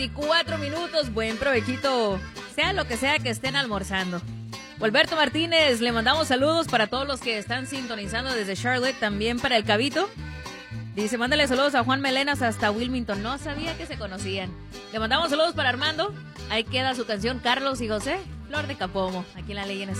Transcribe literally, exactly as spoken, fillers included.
Cuatro minutos, buen provechito, sea lo que sea que estén almorzando. Alberto Martínez, le mandamos saludos para todos los que están sintonizando desde Charlotte, también para el Cabito. Dice, mándale saludos a Juan Melenas hasta Wilmington, no sabía que se conocían. Le mandamos saludos para Armando, ahí queda su canción Carlos y José, Flor de Capomo, aquí en La Ley en